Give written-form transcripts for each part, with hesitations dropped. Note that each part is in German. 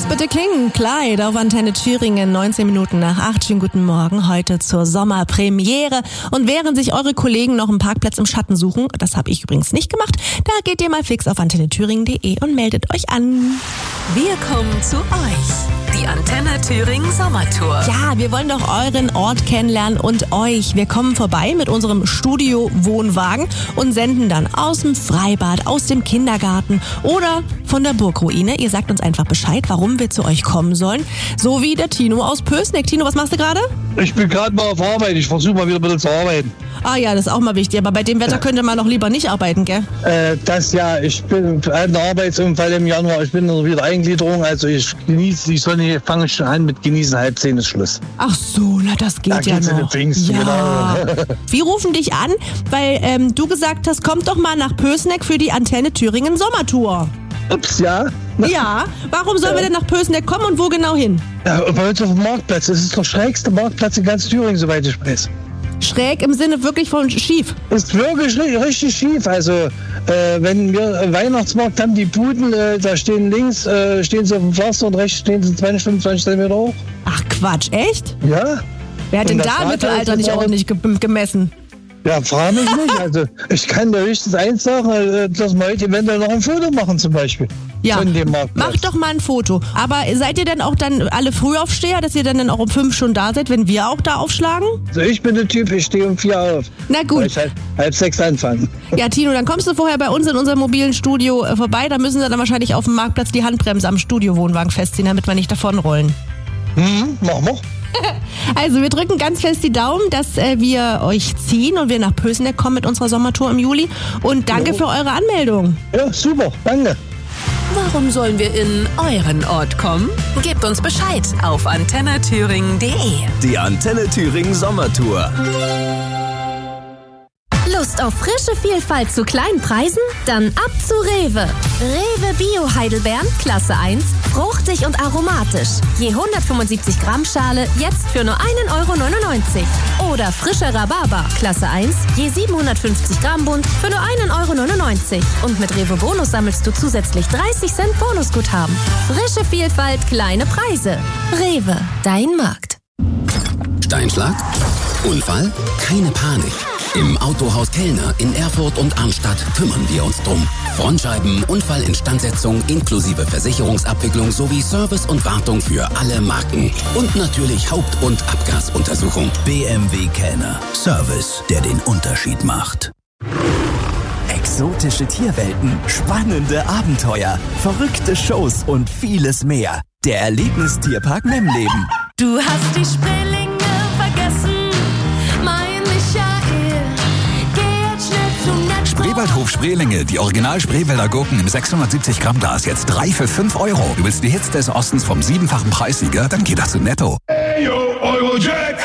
bitte klingen. Clyde auf Antenne Thüringen, 19 Minuten nach 8. Schönen guten Morgen, heute zur Sommerpremiere. Und während sich eure Kollegen noch einen Parkplatz im Schatten suchen, das habe ich übrigens nicht gemacht, da geht ihr mal fix auf antennethüringen.de und meldet euch an. Wir kommen zu euch. Die Antenne Thüringen Sommertour. Ja, wir wollen doch euren Ort kennenlernen und euch. Wir kommen vorbei mit unserem Studio-Wohnwagen und senden dann aus dem Freibad, aus dem Kindergarten oder von der Burgruine. Ihr sagt uns einfach Bescheid, warum wir zu euch kommen sollen. So wie der Tino aus Pößneck. Tino, was machst du gerade? Ich bin gerade mal auf Arbeit. Ich versuche mal wieder ein bisschen zu arbeiten. Ah ja, das ist auch mal wichtig. Aber bei dem Wetter könnte man noch lieber nicht arbeiten, gell? Ich bin ein Arbeitsunfall im Januar. Ich bin in der Wiedereingliederung. Also ich genieße die Sonne. Fange schon an mit genießen. 9:30 ist Schluss. Ach so, na das geht da ja geht's noch. In den Pfingsten, ja. Genau. Wir rufen dich an, weil du gesagt hast, kommt doch mal nach Pößneck für die Antenne Thüringen Sommertour. Ups, ja. Ja, warum sollen wir denn nach Pößneck kommen und wo genau hin? Ja, bei uns auf dem Marktplatz. Das ist der schrägste Marktplatz in ganz Thüringen, soweit ich weiß. Schräg im Sinne wirklich von schief? Ist wirklich richtig schief. Also, wenn wir einen Weihnachtsmarkt haben, die Buden, da stehen links stehen sie auf dem Pflaster und rechts stehen sie 20, 25 cm hoch. Ach Quatsch, echt? Ja. Wer hat denn da im Mittelalter nicht ordentlich gemessen? Ja, frage mich nicht. Also, ich kann da höchstens eins sagen, dass wir heute eventuell noch ein Foto machen zum Beispiel. Ja, von dem Marktplatz. Macht doch mal ein Foto. Aber seid ihr denn auch dann alle Frühaufsteher, dass ihr dann auch um 5 schon da seid, wenn wir auch da aufschlagen? Also ich bin der Typ, ich stehe um 4 auf. Na gut. Weil ich halb 6 anfange. Ja, Tino, dann kommst du vorher bei uns in unserem mobilen Studio vorbei. Da müssen sie dann wahrscheinlich auf dem Marktplatz die Handbremse am Studiowohnwagen festziehen, damit wir nicht davonrollen. Machen wir. Also wir drücken ganz fest die Daumen, dass wir euch ziehen und wir nach Pößneck kommen mit unserer Sommertour im Juli. Und danke für eure Anmeldung. Ja, super, danke. Warum sollen wir in euren Ort kommen? Gebt uns Bescheid auf antennethüringen.de. Die Antenne Thüringen Sommertour. Lust auf frische Vielfalt zu kleinen Preisen? Dann ab zu Rewe. Rewe Bio Heidelbeeren, Klasse 1, fruchtig und aromatisch. Je 175 Gramm Schale, jetzt für nur 1,99 Euro. Oder frischer Rhabarber, Klasse 1, je 750 Gramm Bund für nur 1,99 Euro. Und mit Rewe Bonus sammelst du zusätzlich 30 Cent Bonusguthaben. Frische Vielfalt, kleine Preise. Rewe, dein Markt. Steinschlag? Unfall? Keine Panik. Im Autohaus Kellner in Erfurt und Arnstadt kümmern wir uns drum. Frontscheiben, Unfallinstandsetzung inklusive Versicherungsabwicklung sowie Service und Wartung für alle Marken. Und natürlich Haupt- und Abgasuntersuchung. BMW Kellner. Service, der den Unterschied macht. Exotische Tierwelten, spannende Abenteuer, verrückte Shows und vieles mehr. Der Erlebnistierpark Memleben. Du hast die Spreelinge vergessen, mein Michael. Geh jetzt schnell zum Netto. Spreewaldhof Spreelinge, die Original Spreewälder Gurken im 670 Gramm Glas, jetzt 3 für 5 Euro. Du willst die Hits des Ostens vom 7-fachen Preissieger? Dann geht das zu Netto. Hey yo, Eurojack!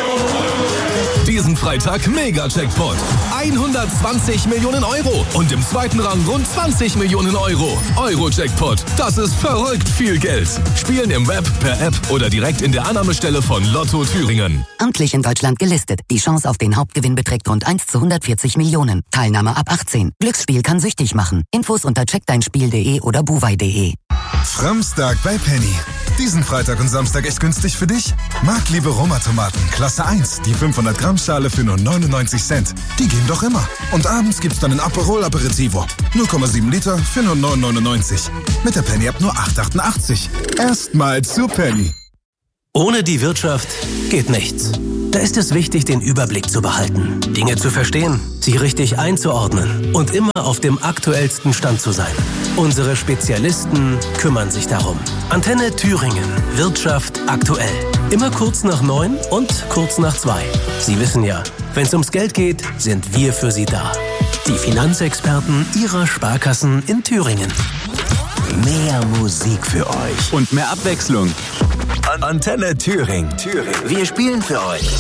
Diesen Freitag Mega-Jackpot. 120 Millionen Euro. Und im zweiten Rang rund 20 Millionen Euro. Euro-Jackpot. Das ist verrückt viel Geld. Spielen im Web, per App oder direkt in der Annahmestelle von Lotto Thüringen. Amtlich in Deutschland gelistet. Die Chance auf den Hauptgewinn beträgt rund 1 zu 140 Millionen. Teilnahme ab 18. Glücksspiel kann süchtig machen. Infos unter checkdeinspiel.de oder buwei.de. Samstag bei Penny. Diesen Freitag und Samstag echt günstig für dich? Marktliebe Roma-Tomaten, Klasse 1, die 500 Gramm Schale für nur 99 Cent. Die gehen doch immer. Und abends gibt's dann ein Aperol Aperitivo. 0,7 Liter für nur 9,99. Mit der Penny-App nur 8,88. Erstmal zu Penny. Ohne die Wirtschaft geht nichts. Da ist es wichtig, den Überblick zu behalten, Dinge zu verstehen, sie richtig einzuordnen und immer auf dem aktuellsten Stand zu sein. Unsere Spezialisten kümmern sich darum. Antenne Thüringen. Wirtschaft aktuell. Immer kurz nach 9 und kurz nach 2. Sie wissen ja, wenn es ums Geld geht, sind wir für Sie da. Die Finanzexperten Ihrer Sparkassen in Thüringen. Mehr Musik für euch. Und mehr Abwechslung. Antenne Thüringen. Wir spielen für euch.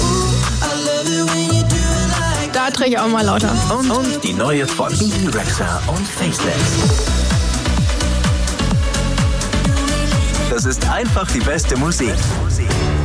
Da drehe ich auch mal lauter. Und die neue von Bibi Rexha und Faceless. Das ist einfach die beste Musik.